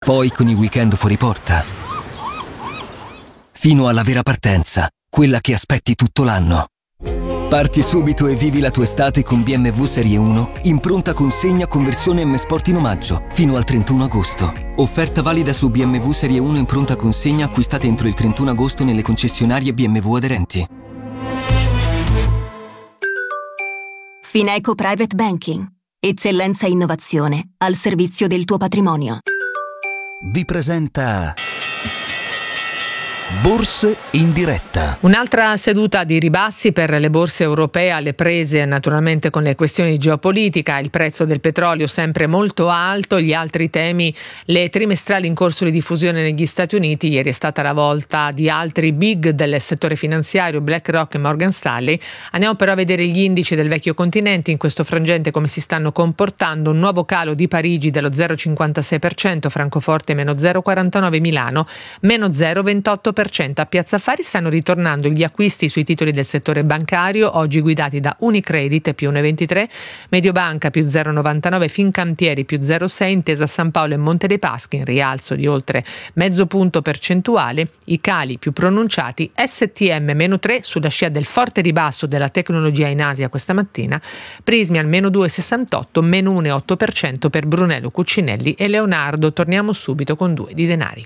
poi con i weekend fuori porta, fino alla vera partenza, quella che aspetti tutto l'anno. Parti subito e vivi la tua estate con BMW Serie 1 in pronta consegna con versione M Sport in omaggio fino al 31 agosto. Offerta valida su BMW Serie 1 in pronta consegna acquistate entro il 31 agosto nelle concessionarie BMW aderenti. Fineco Private Banking. Eccellenza e innovazione al servizio del tuo patrimonio. Vi presenta Borse in diretta. Un'altra seduta di ribassi per le borse europee alle prese naturalmente con le questioni di geopolitica, il prezzo del petrolio sempre molto alto, gli altri temi, le trimestrali in corso di diffusione negli Stati Uniti. Ieri è stata la volta di altri big del settore finanziario, BlackRock e Morgan Stanley. Andiamo però a vedere gli indici del vecchio continente in questo frangente come si stanno comportando. Un nuovo calo di Parigi dello 0,56%, Francoforte meno 0,49%, Milano meno 0,28%. A Piazza Affari stanno ritornando gli acquisti sui titoli del settore bancario, oggi guidati da Unicredit più 1,23%, Mediobanca più 0,99%, Fincantieri più 0,6%, Intesa San Paolo e Monte dei Paschi in rialzo di oltre mezzo punto percentuale. I cali più pronunciati, STM meno 3% sulla scia del forte ribasso della tecnologia in Asia questa mattina, Prismi al meno 2,68%, meno 1,8% per Brunello Cucinelli e Leonardo. Torniamo subito con Due di Denari.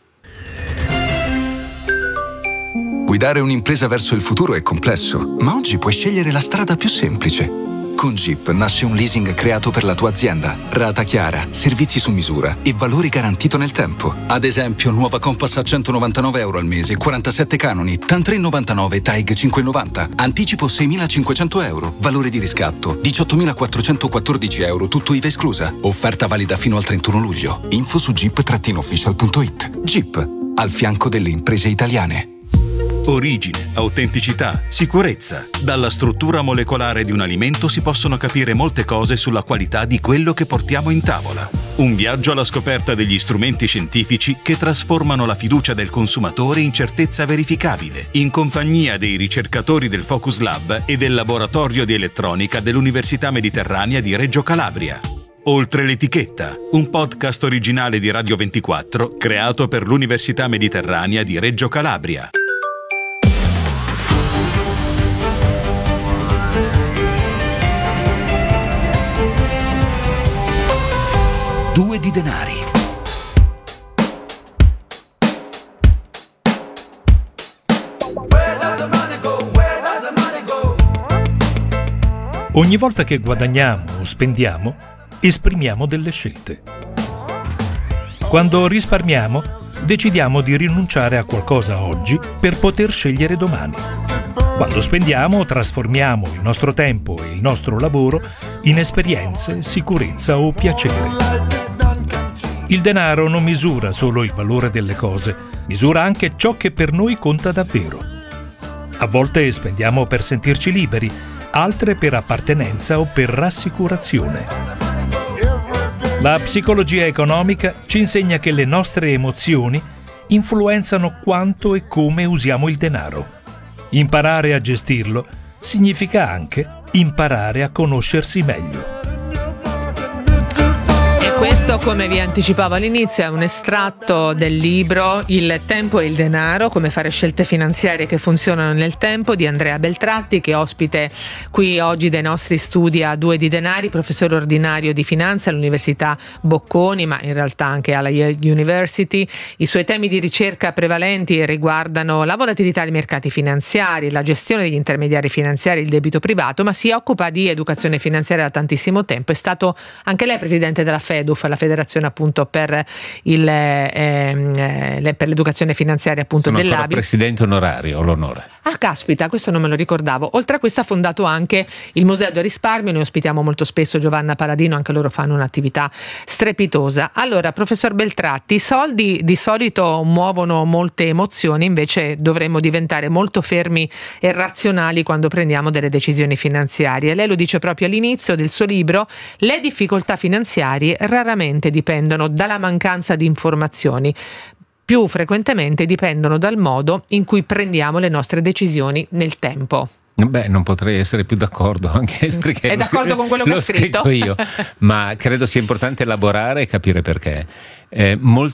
Guidare un'impresa verso il futuro è complesso, ma oggi puoi scegliere la strada più semplice. Con Jeep nasce un leasing creato per la tua azienda. Rata chiara, servizi su misura e valore garantito nel tempo. Ad esempio, nuova Compass a €199 al mese, 47 canoni, TAN 3,99, TAIG 5,90. Anticipo €6.500, valore di riscatto €18.414, tutto IVA esclusa. Offerta valida fino al 31 luglio. Info su jeep-official.it. Jeep, al fianco delle imprese italiane. Origine, autenticità, sicurezza. Dalla struttura molecolare di un alimento si possono capire molte cose sulla qualità di quello che portiamo in tavola. Un viaggio alla scoperta degli strumenti scientifici che trasformano la fiducia del consumatore in certezza verificabile, in compagnia dei ricercatori del Focus Lab e del Laboratorio di Elettronica dell'Università Mediterranea di Reggio Calabria. Oltre l'etichetta, un podcast originale di Radio 24 creato per l'Università Mediterranea di Reggio Calabria. Due di Denari. Ogni volta che guadagniamo o spendiamo, esprimiamo delle scelte. Quando risparmiamo, decidiamo di rinunciare a qualcosa oggi per poter scegliere domani. Quando spendiamo, trasformiamo il nostro tempo e il nostro lavoro in esperienze, sicurezza o piacere. Il denaro non misura solo il valore delle cose, misura anche ciò che per noi conta davvero. A volte spendiamo per sentirci liberi, altre per appartenenza o per rassicurazione. La psicologia economica ci insegna che le nostre emozioni influenzano quanto e come usiamo il denaro. Imparare a gestirlo significa anche imparare a conoscersi meglio. Questo, come vi anticipavo all'inizio, è un estratto del libro Il tempo e il denaro, come fare scelte finanziarie che funzionano nel tempo, di Andrea Beltratti, che è ospite qui oggi dai nostri studi a Due di Denari, professore ordinario di finanza all'Università Bocconi, ma in realtà anche alla Yale University. I suoi temi di ricerca prevalenti riguardano la volatilità dei mercati finanziari, la gestione degli intermediari finanziari, il debito privato, ma si occupa di educazione finanziaria da tantissimo tempo. È stato anche lei presidente della FEDUF, la federazione appunto per l'educazione finanziaria appunto Sono dell'ABI. Presidente onorario, ho l'onore. Ah, caspita, questo non me lo ricordavo. Oltre a questo ha fondato anche il Museo del Risparmio, noi ospitiamo molto spesso Giovanna Paladino, anche loro fanno un'attività strepitosa. Allora, professor Beltratti, i soldi di solito muovono molte emozioni, invece dovremmo diventare molto fermi e razionali quando prendiamo delle decisioni finanziarie. Lei lo dice proprio all'inizio del suo libro: le difficoltà finanziarie raramente dipendono dalla mancanza di informazioni, più frequentemente dipendono dal modo in cui prendiamo le nostre decisioni nel tempo. Beh, non potrei essere più d'accordo, anche perché è d'accordo con quello che ho scritto io, ma credo sia importante elaborare e capire perché.